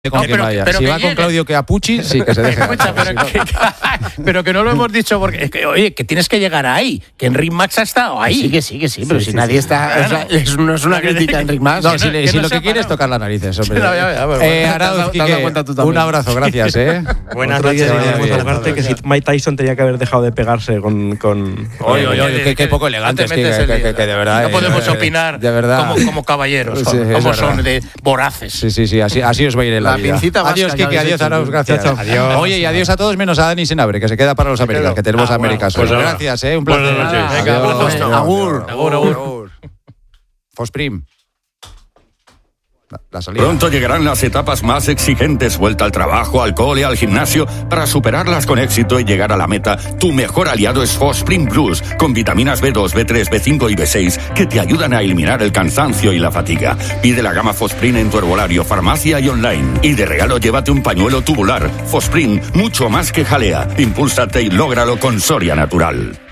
No, pero si va con Claudio Chiappucci, sí, que se deje. Escucha, pero que no lo hemos dicho porque, oye, que tienes que llegar ahí, que Enric Mas ha estado ahí. Sí, pero si nadie está... No es una crítica a Enric Mas. No, si lo que quiere es tocar las narices, hombre. Arauz, un abrazo, gracias. Buenas noches, aparte que si Mike Tyson tenía que haber dejado de pegarse con... Oye, qué poco elegante, que de verdad... No podemos opinar de verdad, como caballeros, como son de voraces. Sí, así os va a ir en la vida. Adiós, Quique, adiós, Arauz, gracias. Adiós. Oye, y adiós a todos menos a Dani Senabre, que se queda para los Américas, que tenemos Américas. Pues gracias, un placer. Agur. Fosprim. La salida. Pronto llegarán las etapas más exigentes, vuelta al trabajo, al cole, al gimnasio. Para superarlas con éxito y llegar a la meta, tu mejor aliado es Fosprim Plus, con vitaminas B2, B3, B5 y B6 que te ayudan a eliminar el cansancio y la fatiga. Pide la gama Fosprim en tu herbolario, farmacia y online. Y de regalo llévate un pañuelo tubular. Fosprim, mucho más que jalea. Impúlsate y lógralo con Soria Natural.